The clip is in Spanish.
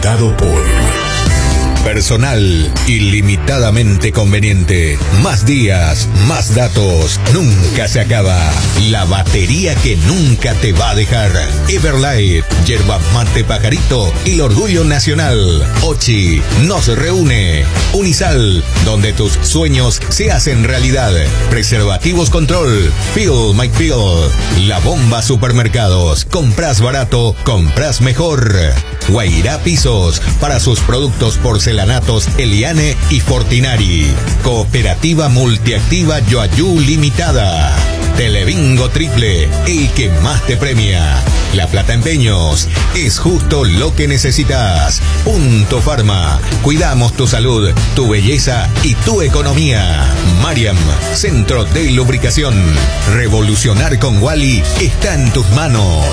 presentado por Personal ilimitadamente conveniente. Más días, más datos. Nunca se acaba. La batería que nunca te va a dejar. Everlight, yerba mate pajarito, el orgullo nacional. Ochi nos reúne. Unisal, donde tus sueños se hacen realidad. Preservativos Control. Feel My Feel. La Bomba Supermercados. Compras barato, compras mejor. Guairá Pisos, para sus productos porcelanatos Eliane y Fortinari. Cooperativa Multiactiva Yoayú Limitada. Telebingo Triple, el que más te premia. La Plata Empeños, es justo lo que necesitas. Punto Pharma, cuidamos tu salud, tu belleza y tu economía. Mariam, Centro de Lubricación. Revolucionar con Wally está en tus manos.